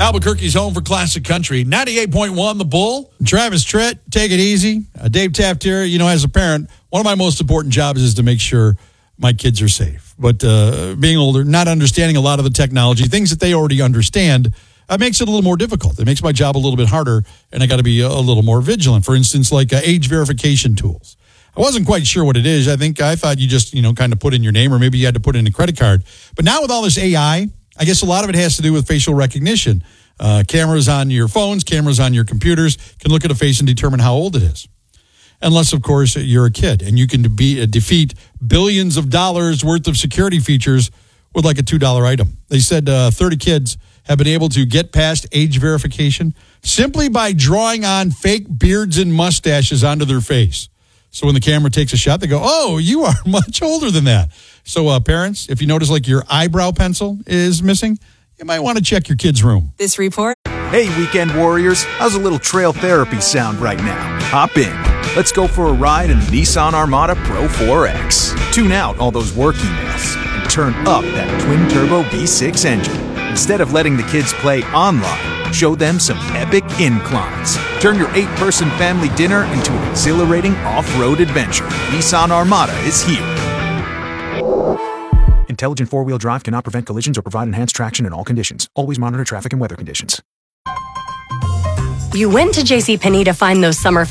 Albuquerque's home for classic country. 98.1 The Bull. Travis Tritt, take it easy. Dave Taft here. As a parent, one of my most important jobs is to make sure my kids are safe. But being older, not understanding a lot of the technology, things that they already understand, makes it a little more difficult. It makes my job a little bit harder, and I got to be a little more vigilant. For instance, like age verification tools. I wasn't quite sure what it is. I thought you just, kind of put in your name, or maybe you had to put in a credit card. But now with all this AI, I guess a lot of it has to do with facial recognition. Cameras on your phones, cameras on your computers can look at a face and determine how old it is. Unless, of course, you're a kid, and you can defeat billions of dollars worth of security features with like a $2 item. They said 30 kids have been able to get past age verification simply by drawing on fake beards and mustaches onto their face. So when the camera takes a shot, they go, oh, you are much older than that. So parents, if you notice like your eyebrow pencil is missing, you might want to check your kid's room. This report. Hey, weekend warriors, how's a little trail therapy sound right now? Hop in. Let's go for a ride in the Nissan Armada Pro 4X. Tune out all those work emails and turn up that twin-turbo V6 engine. Instead of letting the kids play online, show them some epic inclines. Turn your 8-person family dinner into an exhilarating off-road adventure. Nissan Armada is here. Intelligent four-wheel drive cannot prevent collisions or provide enhanced traction in all conditions. Always monitor traffic and weather conditions. You went to JCPenney to find those summer